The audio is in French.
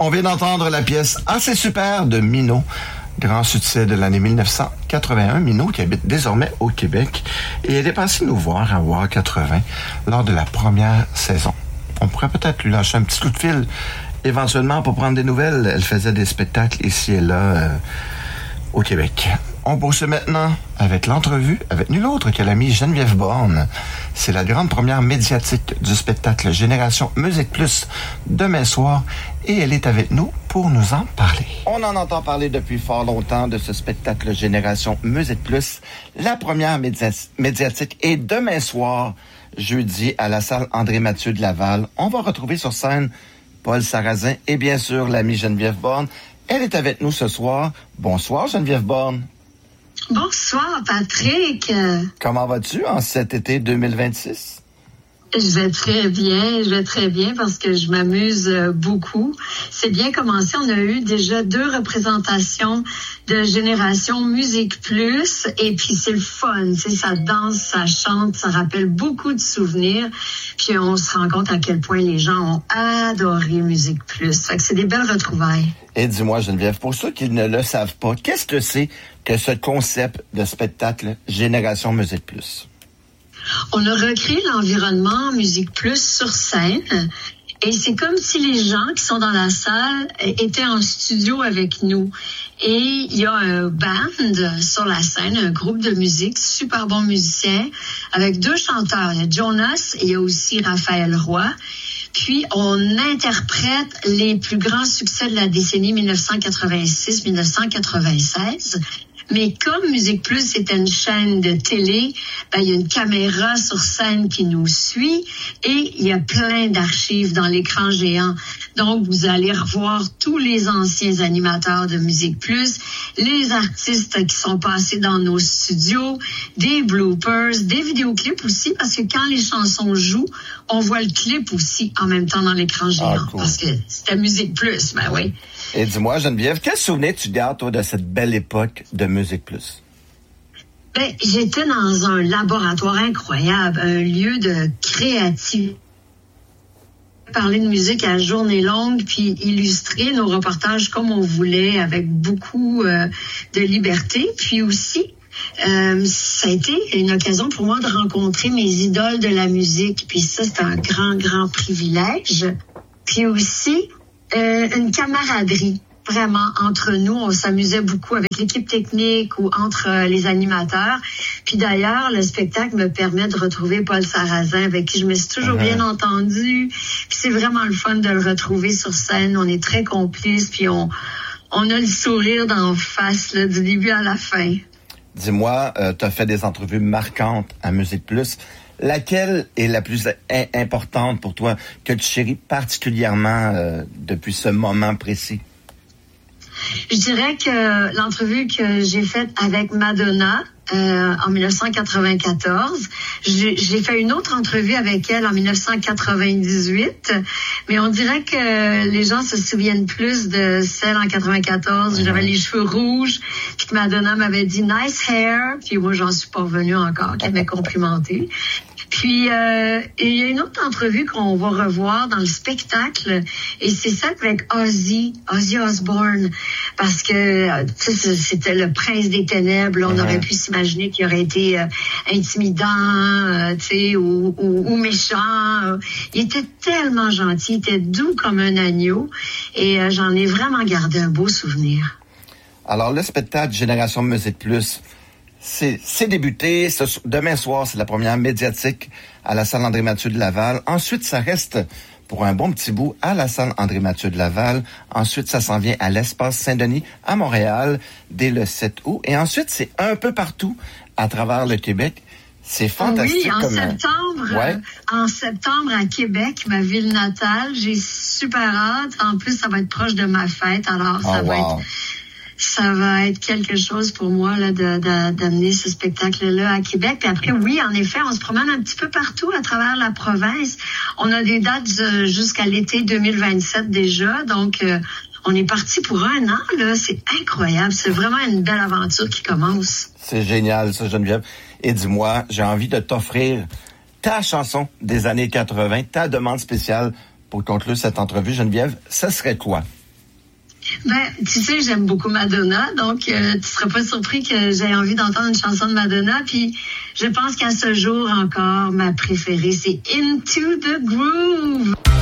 On vient d'entendre la pièce Assez super de Minot. Grand succès de l'année 1981. Minot qui habite désormais au Québec. Et elle est passée nous voir à WOW 80 lors de la première saison. On pourrait peut-être lui lâcher un petit coup de fil éventuellement pour prendre des nouvelles. Elle faisait des spectacles ici et là au Québec. On poursuit maintenant avec l'entrevue avec nul autre que l'amie Geneviève Borne. C'est la grande première médiatique du spectacle Génération Musique Plus demain soir et elle est avec nous pour nous en parler. On en entend parler depuis fort longtemps de ce spectacle Génération Musique Plus. La première médiatique est demain soir, jeudi, à la salle André-Mathieu de Laval. On va retrouver sur scène Paul Sarrazin et bien sûr l'amie Geneviève Borne. Elle est avec nous ce soir. Bonsoir Geneviève Borne. Bonsoir, Patrick. Comment vas-tu en cet été 2026? Je vais très bien parce que je m'amuse beaucoup. C'est bien commencé. On a eu déjà 2 représentations de Génération Musique Plus et puis c'est le fun. Tu sais, ça danse, ça chante, ça rappelle beaucoup de souvenirs. Puis on se rend compte à quel point les gens ont adoré Musique Plus. Fait que c'est des belles retrouvailles. Et dis-moi, Geneviève, pour ceux qui ne le savent pas, qu'est-ce que c'est que ce concept de spectacle Génération Musique Plus? On a recréé l'environnement Musique Plus sur scène et c'est comme si les gens qui sont dans la salle étaient en studio avec nous. Et il y a un band sur la scène, un groupe de musique, super bons musiciens, avec 2 chanteurs. Il y a Jonas et il y a aussi Raphaël Roy. Puis, on interprète les plus grands succès de la décennie 1986-1996. Mais comme Musique Plus c'était une chaîne de télé, il y a une caméra sur scène qui nous suit et il y a plein d'archives dans l'écran géant. Donc, vous allez revoir tous les anciens animateurs de Musique Plus, les artistes qui sont passés dans nos studios, des bloopers, des vidéoclips aussi, parce que quand les chansons jouent, on voit le clip aussi en même temps dans l'écran géant. Cool. Parce que c'était Musique Plus, ben oui. Et dis-moi, Geneviève, quel souvenir tu gardes, toi, de cette belle époque de Musique Plus? J'étais dans un laboratoire incroyable, un lieu de créativité. Parler de musique à journée longue, puis illustrer nos reportages comme on voulait, avec beaucoup de liberté. Puis aussi, ça a été une occasion pour moi de rencontrer mes idoles de la musique. Puis ça, c'est un grand, grand privilège. Puis aussi, une camaraderie. Vraiment, entre nous, on s'amusait beaucoup avec l'équipe technique ou entre les animateurs. Puis d'ailleurs, le spectacle me permet de retrouver Paul Sarrazin, avec qui je me suis toujours bien entendue. Puis c'est vraiment le fun de le retrouver sur scène. On est très complices, puis on a le sourire d'en face, là, du début à la fin. Dis-moi, tu as fait des entrevues marquantes à Musique Plus. Laquelle est la plus importante pour toi, que tu chéris particulièrement depuis ce moment précis? Je dirais que l'entrevue que j'ai faite avec Madonna en 1994, j'ai fait une autre entrevue avec elle en 1998, mais on dirait que les gens se souviennent plus de celle en 94 où j'avais les cheveux rouges, puis que Madonna m'avait dit « nice hair », puis moi j'en suis pas revenue encore, qu'elle m'ait complimenté. Puis, il y a une autre entrevue qu'on va revoir dans le spectacle, et c'est celle avec Ozzy Osbourne, parce que c'était le prince des ténèbres. On aurait pu s'imaginer qu'il aurait été intimidant, ou méchant. Il était tellement gentil, il était doux comme un agneau, et j'en ai vraiment gardé un beau souvenir. Alors, le spectacle Génération Musique Plus, c'est débuté. Demain soir, c'est la première médiatique à la salle André-Mathieu de Laval. Ensuite, ça reste pour un bon petit bout à la salle André-Mathieu de Laval. Ensuite, ça s'en vient à l'Espace Saint-Denis à Montréal dès le 7 août. Et ensuite, c'est un peu partout à travers le Québec. C'est fantastique. Oui, en septembre à Québec, ma ville natale. J'ai super hâte. En plus, ça va être proche de ma fête. Alors, ça va être quelque chose pour moi là d'amener ce spectacle-là à Québec. Puis après, oui, en effet, on se promène un petit peu partout à travers la province. On a des dates jusqu'à l'été 2027 déjà. Donc, on est parti pour 1 an. Là, c'est incroyable. C'est vraiment une belle aventure qui commence. C'est génial, ça, Geneviève. Et dis-moi, j'ai envie de t'offrir ta chanson des années 80, ta demande spéciale pour conclure cette entrevue. Geneviève, ce serait quoi? Ben, tu sais, j'aime beaucoup Madonna, donc tu seras pas surpris que j'ai envie d'entendre une chanson de Madonna. Puis je pense qu'à ce jour encore, ma préférée, c'est Into the Groove.